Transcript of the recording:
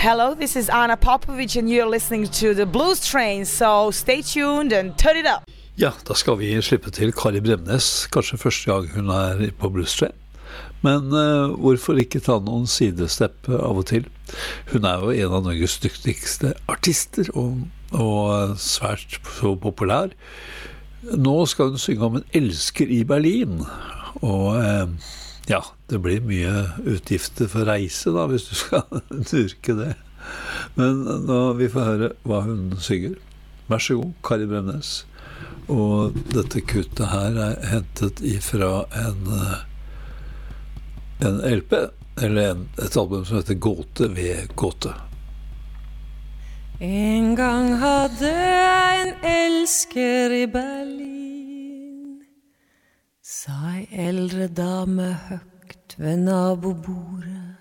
Hello, this is Anna Popovic and you're listening to the Blues Train, so stay tuned and turn it up. Ja, da skal vi slippe til Kari Bremnes, kanskje første gang hun på Blues Train. Men hvorfor ikke ta noen sidestepp av og til? Hun jo en av Norges dyktigste artister og svært så populær. Nå skal hun synge om en elsker I Berlin, og ja, det blir mye utgifter for reise da, hvis du skal dyrke det. Men nå vi får høre hva hun synger. Vær så god, Kari Bremnes. Og dette kuttet her hentet ifra en LP, eller et album som heter Gåte ved Gåte. En gang hadde jeg en elsker I Berlin, sa ei eldre dame høgt ved nabobordet.